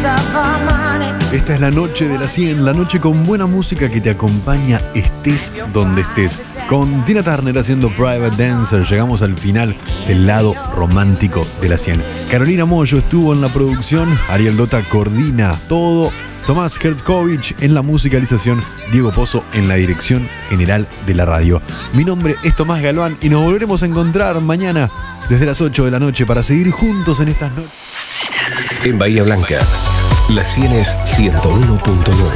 Esta es la noche de la 100, la noche con buena música que te acompaña estés donde estés. Con Tina Turner haciendo Private Dancer, llegamos al final del lado romántico de la 100. Carolina Mollo estuvo en la producción, Ariel Dota coordina todo, Tomás Hertzkovich en la musicalización, Diego Pozo en la dirección general de la radio. Mi nombre es Tomás Galván y nos volveremos a encontrar mañana desde las 8 de la noche para seguir juntos en estas noches. En Bahía Blanca, la 100 es 101.9.